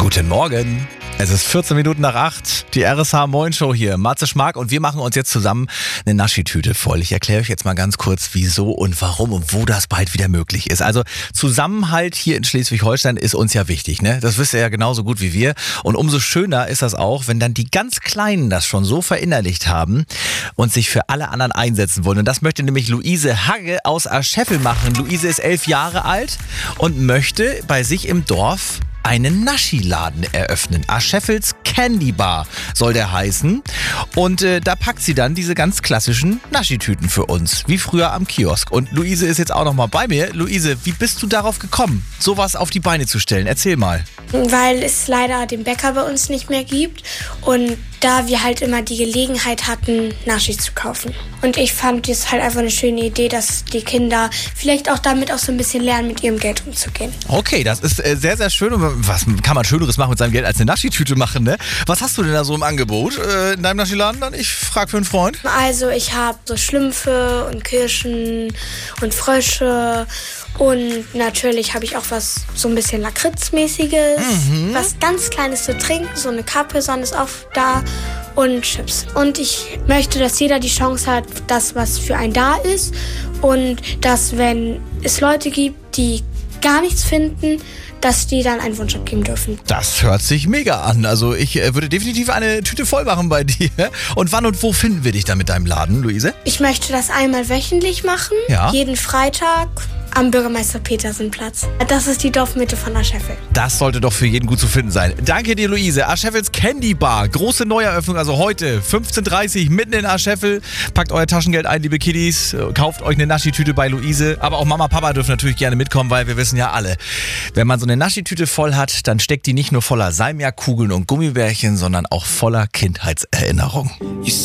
Guten Morgen. Es ist 14 Minuten nach 8. Die RSH Moin Show hier. Matze Schmark und wir machen uns jetzt zusammen eine Naschi-Tüte voll. Ich erkläre euch jetzt mal ganz kurz, wieso und warum und wo das bald wieder möglich ist. Also Zusammenhalt hier in Schleswig-Holstein ist uns ja wichtig, ne? Das wisst ihr ja genauso gut wie wir. Und umso schöner ist das auch, wenn dann die ganz Kleinen das schon so verinnerlicht haben und sich für alle anderen einsetzen wollen. Und das möchte nämlich Luise Hagge aus Ascheffel machen. Luise ist 11 Jahre alt und möchte bei sich im Dorf einen Naschi-Laden eröffnen. Ascheffels Candy Bar soll der heißen. Und da packt sie dann diese ganz klassischen Naschi-Tüten für uns, wie früher am Kiosk. Und Luise ist jetzt auch noch mal bei mir. Luise, wie bist du darauf gekommen, sowas auf die Beine zu stellen? Erzähl mal. Weil es leider den Bäcker bei uns nicht mehr gibt und da wir halt immer die Gelegenheit hatten, Naschis zu kaufen. Und ich fand es halt einfach eine schöne Idee, dass die Kinder vielleicht auch damit auch so ein bisschen lernen, mit ihrem Geld umzugehen. Okay, das ist sehr, sehr schön. Und was kann man Schöneres machen mit seinem Geld als eine Naschi-Tüte machen, ne? Was hast du denn da so im Angebot in deinem Naschi-Laden? Ich frage für einen Freund. Also ich habe so Schlümpfe und Kirschen und Frösche und natürlich habe ich auch was so ein bisschen Lakritzmäßiges, was ganz Kleines zu trinken, so eine Capri-Sonne ist auch da und Chips. Und ich möchte, dass jeder die Chance hat, dass was für einen da ist und dass, wenn es Leute gibt, die gar nichts finden, dass die dann einen Wunsch abgeben dürfen. Das hört sich mega an. Also ich würde definitiv eine Tüte voll machen bei dir. Und wann und wo finden wir dich dann mit deinem Laden, Luise? Ich möchte das einmal wöchentlich machen, jeden Freitag am Bürgermeister-Petersen-Platz. Das ist die Dorfmitte von Ascheffel. Das sollte doch für jeden gut zu finden sein. Danke dir, Luise. Ascheffels Candy Bar. Große Neueröffnung, also heute 15:30 Uhr mitten in Ascheffel. Packt euer Taschengeld ein, liebe Kiddies. Kauft euch eine Naschi-Tüte bei Luise. Aber auch Mama, Papa dürfen natürlich gerne mitkommen, weil wir wissen ja alle, wenn man so eine Naschi-Tüte voll hat, dann steckt die nicht nur voller Salmiakkugeln und Gummibärchen, sondern auch voller Kindheitserinnerungen.